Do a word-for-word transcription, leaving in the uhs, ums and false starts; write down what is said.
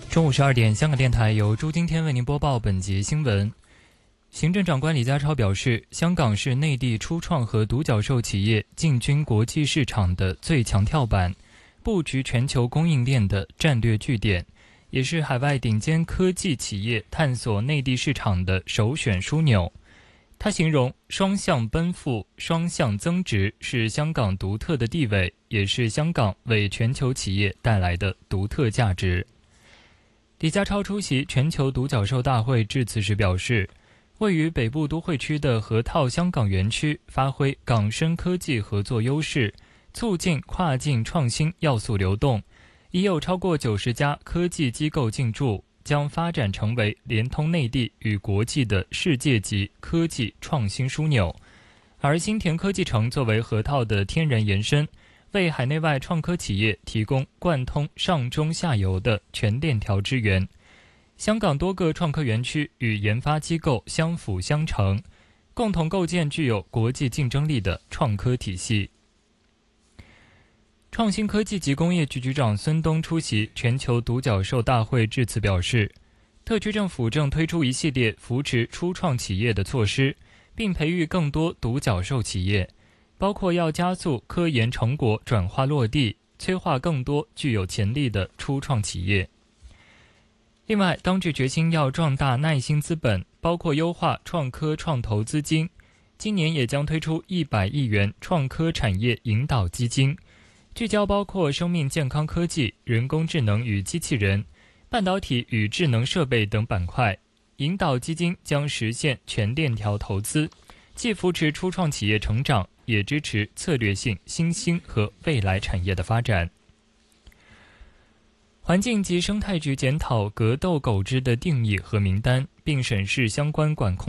中午十二点，香港电台由朱今天为您播报本节新闻。行政长官李家超表示，香港是内地初创和独角兽企业进军国际市场的最强跳板，布局全球供应链的战略据点，也是海外顶尖科技企业探索内地市场的首选枢纽。他形容双向奔赴、双向增值是香港独特的地位，也是香港为全球企业带来的独特价值。李家超出席全球独角兽大会致辞时表示，位于北部都会区的河套香港园区发挥港深科技合作优势，促进跨境创新要素流动，已有超过九十家科技机构进驻，将发展成为连通内地与国际的世界级科技创新枢纽。而新田科技城作为河套的天然延伸，为海内外创科企业提供贯通上中下游的全链条支援。香港多个创科园区与研发机构相辅相成，共同构建具有国际竞争力的创科体系。创新科技及工业局局长孙东出席全球独角兽大会致辞表示，特区政府正推出一系列扶持初创企业的措施，并培育更多独角兽企业，包括要加速科研成果转化落地，催化更多具有潜力的初创企业。另外，当局决心要壮大耐心资本，包括优化创科创投资金，今年也将推出一百亿元创科产业引导基金，聚焦包括生命健康科技、人工智能与机器人、半导体与智能设备等板块。引导基金将实现全链条投资，既扶持初创企业成长，也支持策略性新兴和未来产业的发展。环境及生态局检讨格斗狗只的定义和名单，并审视相关管控